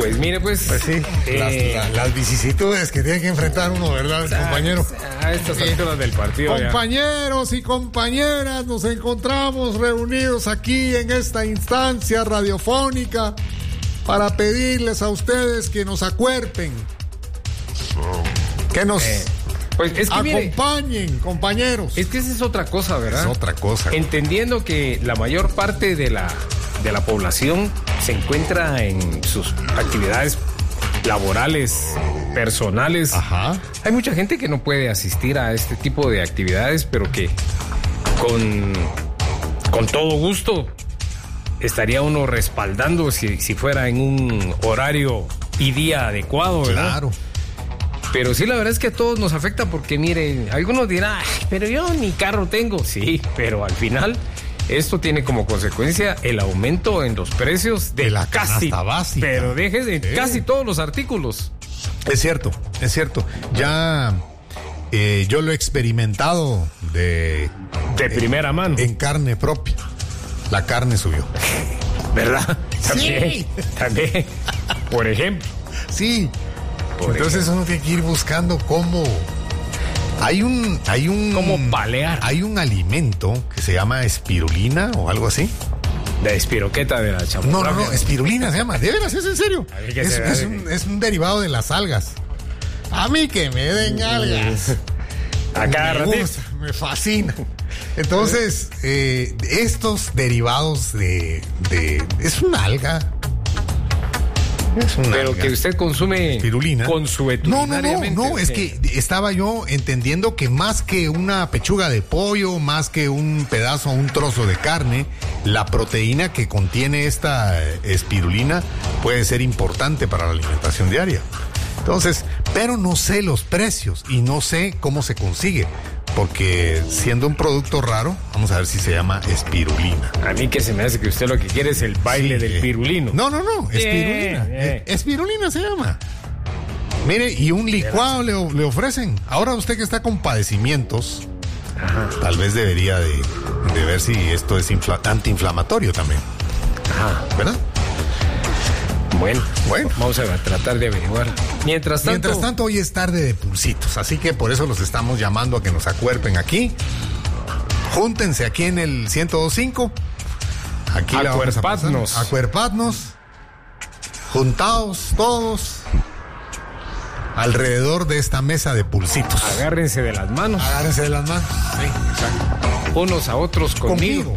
Pues mire, pues sí, las vicisitudes que tiene que enfrentar uno, ¿verdad, compañero? A estas alturas del partido. Compañeros y compañeras, nos encontramos reunidos aquí en esta instancia radiofónica para pedirles a ustedes que nos acuerpen, que nos pues es que acompañen, compañeros. Es que esa es otra cosa, ¿verdad? Es otra cosa. Entendiendo que la mayor parte de la población se encuentra en sus actividades laborales, personales. Ajá. Hay mucha gente que no puede asistir a este tipo de actividades, pero que con todo gusto estaría uno respaldando si fuera en un horario y día adecuado, ¿verdad? Claro. Pero sí, la verdad es que a todos nos afecta porque, miren, algunos dirán, pero yo ni carro tengo. Sí, pero al final esto tiene como consecuencia el aumento en los precios de la casi, canasta básica. Pero deje de casi todos los artículos. Es cierto. Ya yo lo he experimentado de primera mano. En carne propia. La carne subió. ¿Verdad? Sí. También. Por ejemplo. Sí. Entonces uno tiene que ir buscando cómo. Hay un cómo palear. Hay un alimento que se llama espirulina o algo así. La espiroqueta de la champurrafia. No, espirulina se llama. ¿De veras? ¿Es en serio? Es un derivado de las algas. A mí que me den algas. A cada ratito. Me fascina. Entonces, estos derivados de es una alga. Pero que usted consume espirulina consuetudinariamente. No, es que estaba yo entendiendo que más que una pechuga de pollo, más que un pedazo o un trozo de carne, la proteína que contiene esta espirulina puede ser importante para la alimentación diaria. Entonces, pero no sé los precios y no sé cómo se consigue. Porque siendo un producto raro, vamos a ver si se llama espirulina. A mí que se me hace que usted lo que quiere es el baile del pirulino. No, espirulina. Espirulina se llama. Mire, y un licuado le ofrecen. Ahora usted que está con padecimientos, ajá, tal vez debería de ver si esto es antiinflamatorio también. Ajá. ¿Verdad? Bueno, vamos a tratar de averiguar. Mientras tanto, hoy es tarde de pulsitos, así que por eso los estamos llamando a que nos acuerpen júntense aquí en el 102.5. Aquí acuerpadnos, juntados todos alrededor de esta mesa de pulsitos. Agárrense de las manos. Sí, exacto. Unos a otros conmigo.